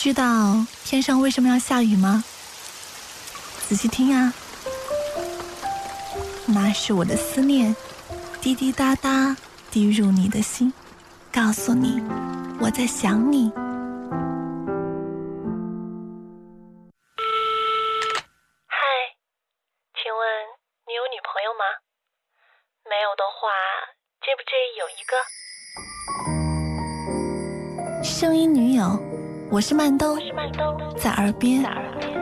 知道天上为什么要下雨吗？仔细听啊，那是我的思念，滴滴答答滴入你的心，告诉你我在想你。 嗨，请问你有女朋友吗？没有的话，介不介意有一个？ 声音女友，我是曼兜，在耳边